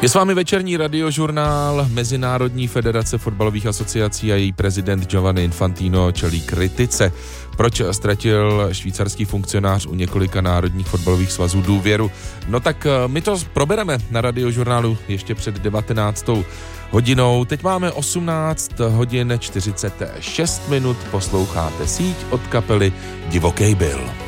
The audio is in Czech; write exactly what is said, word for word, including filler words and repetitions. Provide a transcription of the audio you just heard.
Je s vámi večerní radiožurnál. Mezinárodní federace fotbalových asociací a její prezident Giovanni Infantino čelí kritice. Proč ztratil švýcarský funkcionář u několika národních fotbalových svazů důvěru? No tak my to probereme na radiožurnálu ještě před devatenáctou hodinou. Teď máme osmnáct hodin čtyřicet šest minut, posloucháte Síť od kapely Divokej Byl.